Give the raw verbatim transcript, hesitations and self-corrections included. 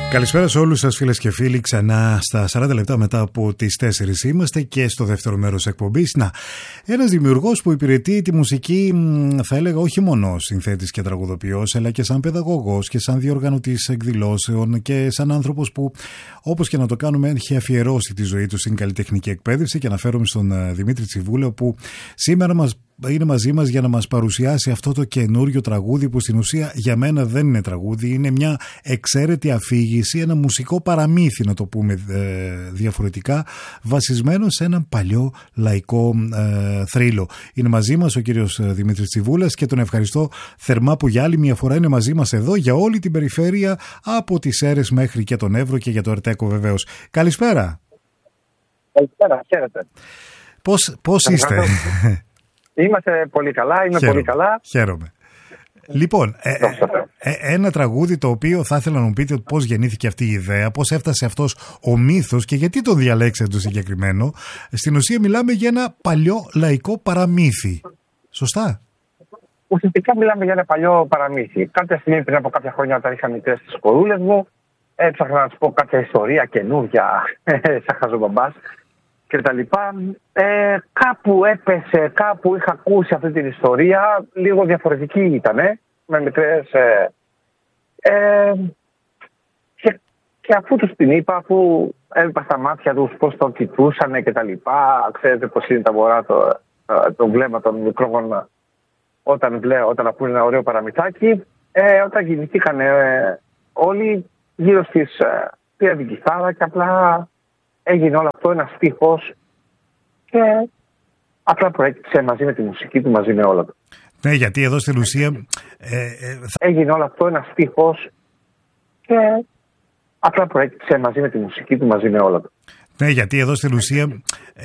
Καλησπέρα σε όλους σας φίλες και φίλοι, ξανά στα σαράντα λεπτά μετά από τις τέσσερις είμαστε και στο δεύτερο μέρος εκπομπής. Να, ένας δημιουργός που υπηρετεί τη μουσική, θα έλεγα όχι μόνο συνθέτης και τραγουδοποιός, αλλά και σαν παιδαγωγός και σαν διοργανωτής εκδηλώσεων και σαν άνθρωπος που, όπως και να το κάνουμε, έχει αφιερώσει τη ζωή του στην καλλιτεχνική εκπαίδευση. Και αναφέρομαι στον Δημήτρη Τσιβούλα, που σήμερα μας είναι μαζί μας για να μας παρουσιάσει αυτό το καινούριο τραγούδι, που στην ουσία για μένα δεν είναι τραγούδι, είναι μια εξαίρετη αφήγηση, ένα μουσικό παραμύθι, να το πούμε ε, διαφορετικά, βασισμένο σε έναν παλιό λαϊκό ε, θρύλο. Είναι μαζί μας ο κύριος Δημήτρης Τσιβούλας και τον ευχαριστώ θερμά που για άλλη μια φορά είναι μαζί μας εδώ για όλη την περιφέρεια, από τις Σέρρες μέχρι και τον Εύρο και για το Ερτέκο βεβαίως. Καλησπέρα. Καλησπέρα, χαίρετε. Πώς, πώς είστε? Είμαστε πολύ καλά, είμαι Χαίρομαι, πολύ καλά. Χαίρομαι. Λοιπόν, ε, ε, ένα τραγούδι το οποίο θα ήθελα να μου πείτε πώς γεννήθηκε αυτή η ιδέα, πώς έφτασε αυτός ο μύθος και γιατί τον διαλέξατε το συγκεκριμένο. Στην ουσία μιλάμε για ένα παλιό λαϊκό παραμύθι. Σωστά? Ουσιαστικά μιλάμε για ένα παλιό παραμύθι. Κάποια στιγμή πριν από κάποια χρόνια, όταν είχα μικρές τις κορούλες μου, έψαχνα να τους πω κάποια ιστορία καινούργια, σαν χαζομπαμπάς και τα λοιπά. Ε, κάπου έπεσε, κάπου είχα ακούσει αυτή την ιστορία, λίγο διαφορετική ήτανε, με μικρές... Ε, ε, και, και αφού τους την είπα, αφού έβλεπα στα μάτια τους πώς το κοιτούσανε και τα λοιπά, ξέρετε πώς είναι τα μωρά, το, το βλέμμα των μικρών όταν, βλέ, όταν ακούνε ένα ωραίο παραμυθάκι, ε, όταν γεννηθήκανε ε, όλοι γύρω στις... Ε, πήρα την κιθάρα και απλά... έγινε όλο αυτό ένα στίχος και απλά προέκυψε μαζί με τη μουσική του, μαζί με όλα του. Ναι, γιατί εδώ στην ουσία... Ε, ε, θα... Έγινε όλο αυτό ένα στίχος και απλά προέκυψε μαζί με τη μουσική του, μαζί με όλα του. Ναι, γιατί εδώ στην ουσία...